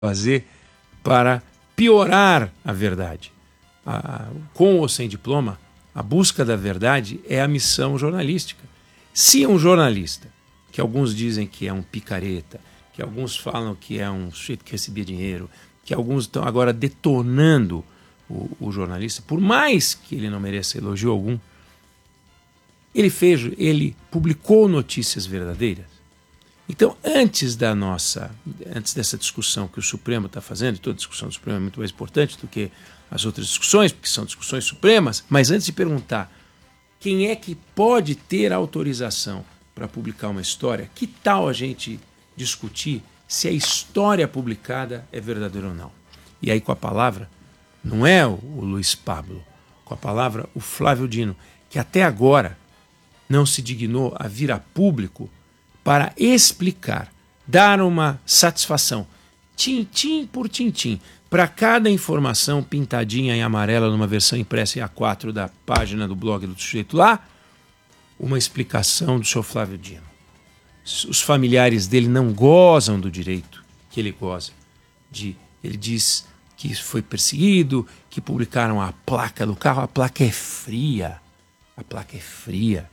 fazer para piorar a verdade. Com ou sem diploma, a busca da verdade é a missão jornalística. Se um jornalista, que alguns dizem que é um picareta, que alguns falam que é um sujeito que recebia dinheiro, que alguns estão agora detonando o jornalista, por mais que ele não mereça elogio algum, ele publicou notícias verdadeiras. Então, antes dessa discussão que o Supremo está fazendo, toda discussão do Supremo é muito mais importante do que as outras discussões, porque são discussões supremas, mas antes de perguntar quem é que pode ter autorização para publicar uma história, que tal a gente discutir se a história publicada é verdadeira ou não? E aí com a palavra, não é o Luiz Pablo, com a palavra o Flávio Dino, que até agora não se dignou a vir a público para explicar, dar uma satisfação, tintim por tintim, para cada informação pintadinha em amarela numa versão impressa em A4 da página do blog do sujeito lá, uma explicação do seu Flávio Dino. Os familiares dele não gozam do direito que ele goza. Ele diz que foi perseguido, que publicaram a placa do carro, a placa é fria. A placa é fria.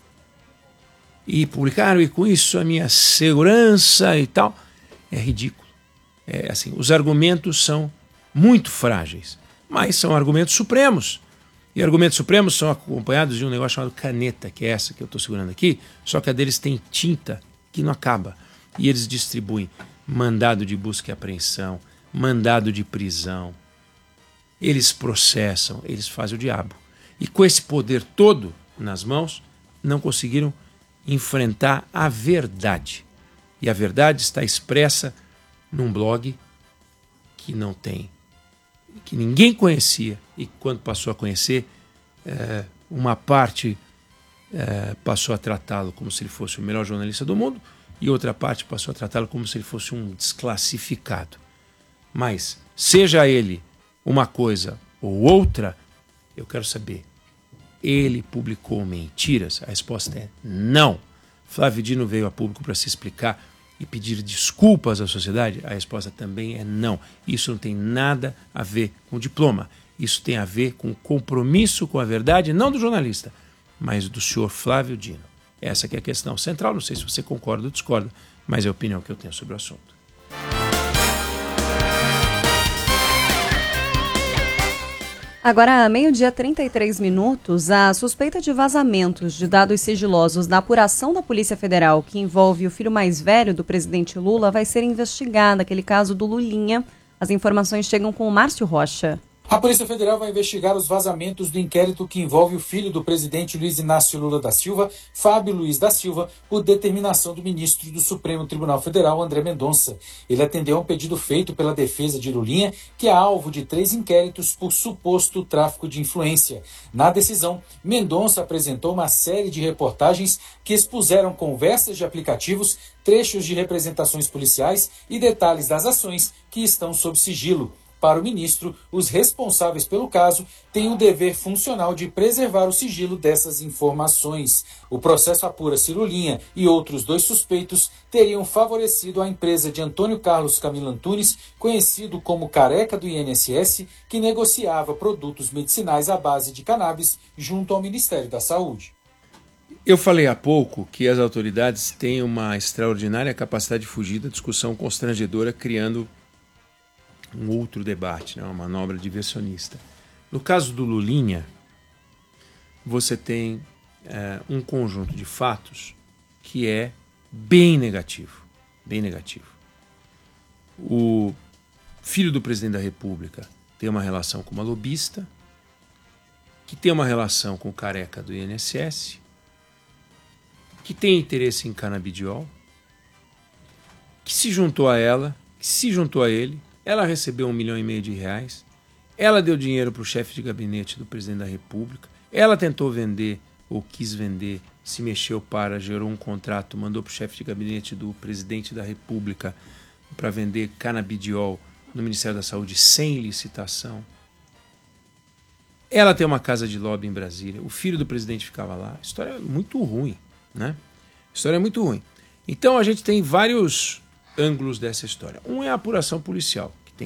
E publicaram, e com isso a minha segurança e tal. É ridículo. Assim, os argumentos são muito frágeis, mas são argumentos supremos. E argumentos supremos são acompanhados de um negócio chamado caneta, que é essa que eu estou segurando aqui, só que a deles tem tinta que não acaba. E eles distribuem mandado de busca e apreensão, mandado de prisão. Eles processam, eles fazem o diabo. E com esse poder todo nas mãos, não conseguiram enfrentar a verdade. E a verdade está expressa num blog que não tem, que ninguém conhecia, e quando passou a conhecer, uma parte passou a tratá-lo como se ele fosse o melhor jornalista do mundo, e outra parte passou a tratá-lo como se ele fosse um desclassificado. Mas, seja ele uma coisa ou outra, eu quero saber, ele publicou mentiras? A resposta é não. Flávio Dino veio a público para se explicar e pedir desculpas à sociedade? A resposta também é não. Isso não tem nada a ver com diploma. Isso tem a ver com compromisso com a verdade, não do jornalista, mas do senhor Flávio Dino. Essa que é a questão central. Não sei se você concorda ou discorda, mas é a opinião que eu tenho sobre o assunto. Agora, meio-dia 33 minutos, a suspeita de vazamentos de dados sigilosos da apuração da Polícia Federal que envolve o filho mais velho do presidente Lula vai ser investigada, aquele caso do Lulinha. As informações chegam com o Márcio Rocha. A Polícia Federal vai investigar os vazamentos do inquérito que envolve o filho do presidente Luiz Inácio Lula da Silva, Fábio Luiz da Silva, por determinação do ministro do Supremo Tribunal Federal, André Mendonça. Ele atendeu a um pedido feito pela defesa de Lulinha, que é alvo de 3 inquéritos por suposto tráfico de influência. Na decisão, Mendonça apresentou uma série de reportagens que expuseram conversas de aplicativos, trechos de representações policiais e detalhes das ações que estão sob sigilo. Para o ministro, os responsáveis pelo caso têm o dever funcional de preservar o sigilo dessas informações. O processo apura se Lulinha e outros 2 suspeitos teriam favorecido a empresa de Antônio Carlos Camilo Antunes, conhecido como Careca do INSS, que negociava produtos medicinais à base de cannabis junto ao Ministério da Saúde. Eu falei há pouco que as autoridades têm uma extraordinária capacidade de fugir da discussão constrangedora, criando um outro debate, uma manobra diversionista. No caso do Lulinha, você tem um conjunto de fatos que é bem negativo. Bem negativo. O filho do presidente da República tem uma relação com uma lobista, que tem uma relação com o Careca do INSS, que tem interesse em canabidiol, que se juntou a ela, que se juntou a ele. Ela recebeu R$1,5 milhão, ela deu dinheiro para o chefe de gabinete do presidente da República, ela tentou vender, ou quis vender, se mexeu para, gerou um contrato, mandou para o chefe de gabinete do presidente da República para vender canabidiol no Ministério da Saúde sem licitação. Ela tem uma casa de lobby em Brasília, o filho do presidente ficava lá. A história é muito ruim, né? A história é muito ruim. Então a gente tem vários ângulos dessa história. Um é a apuração policial.